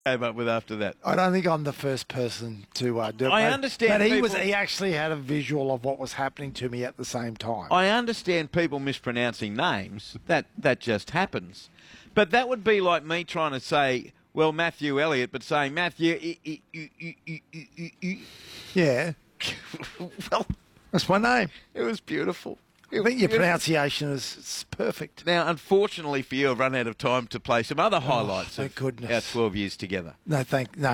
came up with after that. I don't think I'm the first person to do it. I understand But people- he actually had a visual of what was happening to me at the same time. I understand people mispronouncing names. That just happens. But that would be like me trying to say, well, Matthew Elliott, but saying Matthew... Yeah. Well, That's my name. it was beautiful. I think your pronunciation is perfect. Now, unfortunately for you, I've run out of time to play some other highlights thank of goodness. our 12 years together. No,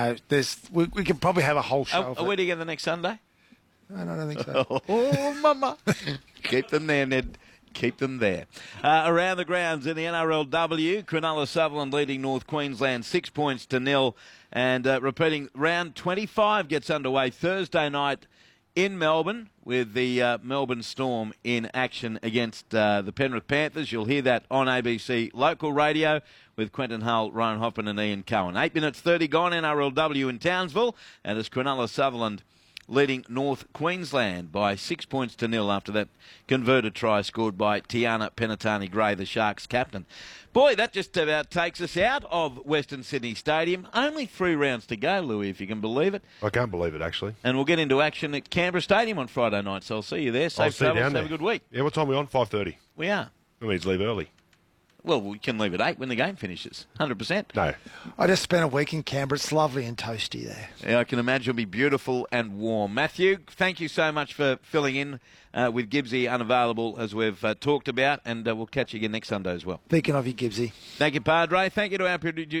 we can probably have a whole show. Are of we it. together next Sunday? No, I don't think so. Oh, mama. Keep them there, Ned. Keep them there. Around the grounds in the NRLW, Cronulla Sutherland leading North Queensland 6 points to 0. And repeating, round 25 gets underway Thursday night in Melbourne with the Melbourne Storm in action against the Penrith Panthers. You'll hear that on ABC local radio with Quentin Hull, Ryan Hoppen and Ian Cohen. 8 minutes 30 gone, NRLW in Townsville. And it's Cronulla Sutherland leading North Queensland by 6 points to 0 after that converted try scored by Tiana Penatani-Gray, the Sharks captain. Boy, that just about takes us out of Western Sydney Stadium. Only 3 rounds to go, Louis, if you can believe it. I can't believe it, actually. And we'll get into action at Canberra Stadium on Friday night, so I'll see you there. I'll Safe see you travels, down have a there. good week. Yeah, what time are we on? 5:30. We are. That means leave early. Well, we can leave at 8 when the game finishes. 100%. No. I just spent a week in Canberra. It's lovely and toasty there. Yeah, I can imagine it'll be beautiful and warm. Matthew, thank you so much for filling in with Gibbsy unavailable, as we've talked about, and we'll catch you again next Sunday as well. Speaking of you, Gibbsy. Thank you, Padre. Thank you to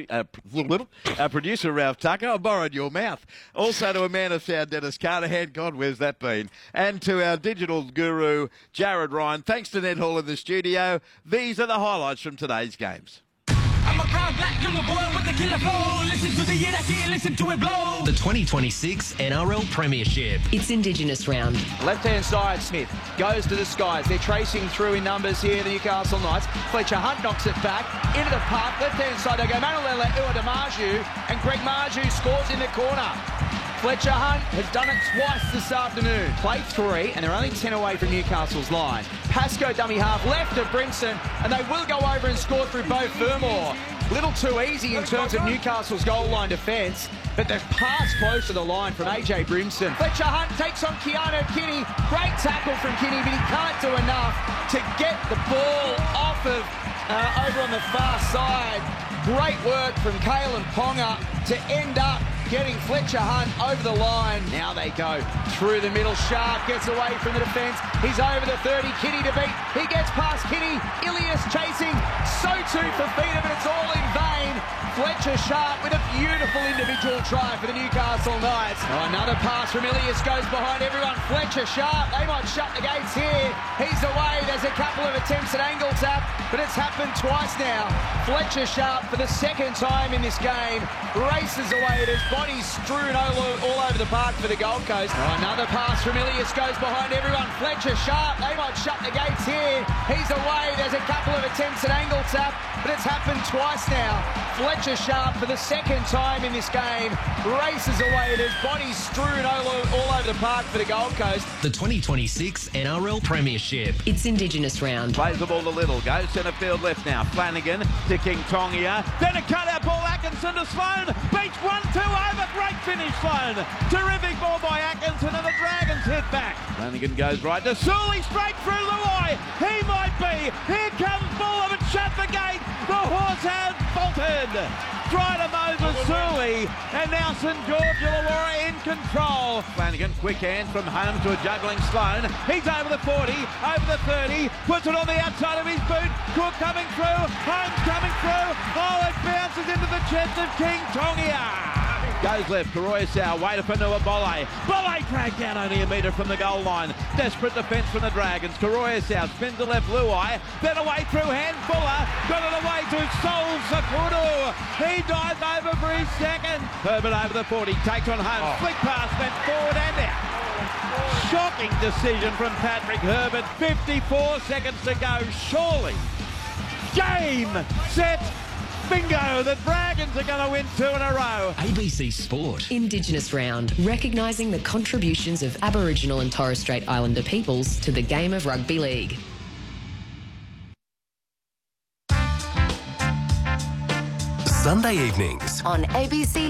our producer, Ralph Tucker. I borrowed your mouth. Also to a man of sound, Dennis Carnahan. God, where's that been? And to our digital guru, Jared Ryan. Thanks to Ned Hall in the studio. These are the highlights from today's games. I'm a proud black young boy with the killer flow. Listen to the year that here, listen to it blow. The 2026 NRL Premiership. It's Indigenous round. Left-hand side, Smith goes to the skies. They're tracing through in numbers here, the Newcastle Knights. Fletcher Hunt knocks it back into the park. Left-hand side, they go Manuela Uadamarju, and Greg Marju scores in the corner. Fletcher Hunt has done it twice this afternoon. Play 3, and they're only 10 away from Newcastle's line. Pascoe dummy half left of Brimson, and they will go over and score through Beau Fermor. Little too easy in terms of Newcastle's goal line defence, but they've passed close to the line from AJ Brimson. Fletcher Hunt takes on Keanu Kinney. Great tackle from Kinney, but he can't do enough to get the ball off of over on the far side. Great work from Kalen Ponga to end up getting Fletcher Hunt over the line. Now they go through the middle. Sharp gets away from the defence. He's over the 30. Kinney to beat. He gets past Kinney. Ilias chasing. So too for Fifita, but it's all in vain. Fletcher Sharp with a beautiful individual try for the Newcastle Knights. Oh, another pass from Ilias goes behind everyone. Fletcher Sharp, they might shut the gates here. He's away. There's a couple of attempts at angle tap, but it's happened twice now. Fletcher Sharp, for the second time in this game, races away. There's bodies strewn all over the park for the Gold Coast. Oh, another pass from Ilias goes behind everyone. Fletcher Sharp, they might shut the gates here. He's away. There's a couple of attempts at angle tap, but it's happened twice now. Fletcher Sharp, for the second time in this game, races away. There's bodies strewn all over the park for the Gold Coast. The 2026 NRL Premiership. It's Indigenous round. Plays the ball to Little. Goes centre field left now. Flanagan to King Tongia. Then a cut-out ball. Atkinson to Sloan. Beats 1-2 over. Great finish, Sloan. Terrific ball by Atkinson, and the Dragons hit back. Flanagan goes right to Sully. Straight through Luai. He might be. Here comes Buller, but shut the gate. The horse has bolted. Try to Moses Sully, and now St George Illawarra in control. Flanagan, quick hand from Holmes to a juggling Sloan. He's over the 40, over the 30, puts it on the outside of his boot. Cook coming through, Holmes coming through. Oh, it bounces into the chest of King Tongia. Goes left, Karoyasau, wait for Nua Bolle. Bolle dragged down only a metre from the goal line. Desperate defence from the Dragons. Karoyasau spins to left, Luai. Then away through hand, Fuller. Got it away to Sol Sakuru. He dives over for his second. Herbert over the 40, takes on Holmes. Flick pass, went forward and out. Shocking decision from Patrick Herbert. 54 seconds to go, surely. Game, set, bingo, the Dragons are going to win 2 in a row. ABC Sport. Indigenous round, recognising the contributions of Aboriginal and Torres Strait Islander peoples to the game of rugby league. Sunday evenings. On ABC